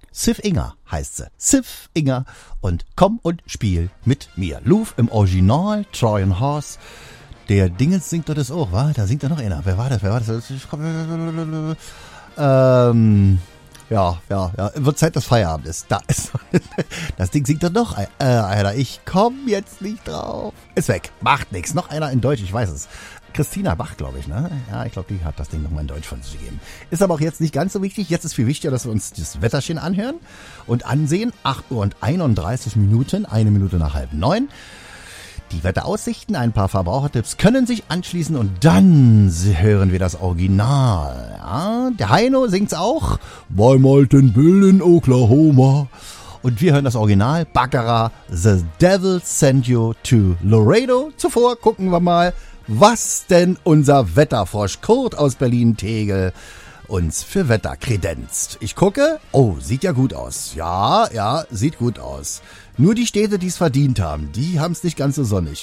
Sif Inger heißt sie. Sif Inger. Und komm und spiel mit mir. Louvre im Original, Trojan Horse. Der Dingens singt doch das auch, wa? Da singt doch noch einer. Wer war das? Ja. Wird Zeit, dass Feierabend ist. Da ist das Ding singt doch noch einer. Ich komm jetzt nicht drauf. Ist weg. Macht nichts. Noch einer in Deutsch, ich weiß es. Christina Bach, glaube ich, ne? Ja, ich glaube, die hat das Ding nochmal in Deutsch von sich gegeben. Ist aber auch jetzt nicht ganz so wichtig. Jetzt ist viel wichtiger, dass wir uns das Wetterchen anhören und ansehen. 8 Uhr und 31 Minuten, 1 Minute nach 8:30. Die Wetteraussichten, ein paar Verbrauchertipps können sich anschließen und dann hören wir das Original. Ja, der Heino singt's auch. Beim alten Bill in Oklahoma. Und wir hören das Original. Baccarat, The Devil Sent You to Laredo. Zuvor gucken wir mal, was denn unser Wetterfrosch Kurt aus Berlin-Tegel uns für Wetter kredenzt. Ich gucke, oh, sieht ja gut aus. Ja, sieht gut aus. Nur die Städte, die es verdient haben, die haben es nicht ganz so sonnig.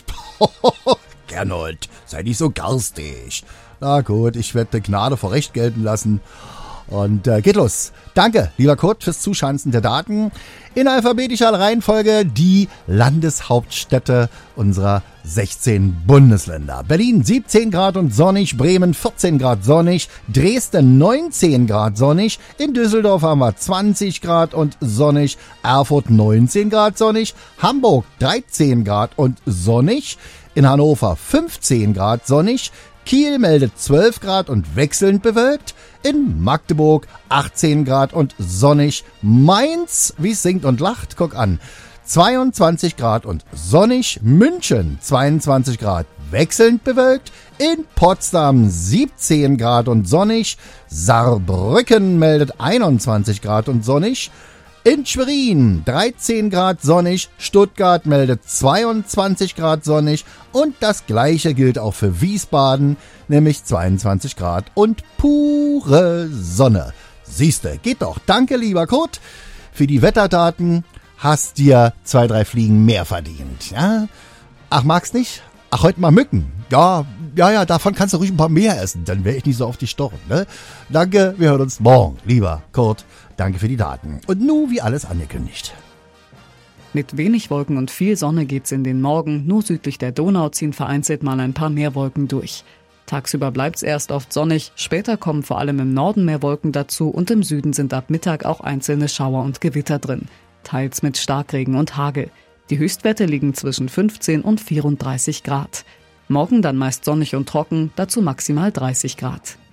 Gernot, sei nicht so garstig. Na gut, ich werde Gnade vor Recht gelten lassen. Und geht los. Danke, lieber Kurt, fürs Zuschanzen der Daten. In alphabetischer Reihenfolge die Landeshauptstädte unserer 16 Bundesländer. Berlin 17 Grad und sonnig, Bremen 14 Grad sonnig, Dresden 19 Grad sonnig, in Düsseldorf haben wir 20 Grad und sonnig, Erfurt 19 Grad sonnig, Hamburg 13 Grad und sonnig, in Hannover 15 Grad sonnig, Kiel meldet 12 Grad und wechselnd bewölkt. In Magdeburg 18 Grad und sonnig. Mainz, wie es singt und lacht, guck an. 22 Grad und sonnig. München 22 Grad, wechselnd bewölkt. In Potsdam 17 Grad und sonnig. Saarbrücken meldet 21 Grad und sonnig. In Schwerin 13 Grad sonnig, Stuttgart meldet 22 Grad sonnig und das gleiche gilt auch für Wiesbaden, nämlich 22 Grad und pure Sonne. Siehste, geht doch. Danke, lieber Kurt, für die Wetterdaten. Hast dir 2, 3 Fliegen mehr verdient. Ja? Ach, mag's nicht? Ach, heute mal Mücken. Ja, davon kannst du ruhig ein paar mehr essen, dann wäre ich nicht so auf die Stochen. Ne? Danke, wir hören uns morgen, lieber Kurt. Danke für die Daten. Und nun wie alles angekündigt. Mit wenig Wolken und viel Sonne geht's in den Morgen. Nur südlich der Donau ziehen vereinzelt mal ein paar mehr Wolken durch. Tagsüber bleibt's erst oft sonnig. Später kommen vor allem im Norden mehr Wolken dazu und im Süden sind ab Mittag auch einzelne Schauer und Gewitter drin. Teils mit Starkregen und Hagel. Die Höchstwerte liegen zwischen 15 und 34 Grad. Morgen dann meist sonnig und trocken, dazu maximal 30 Grad.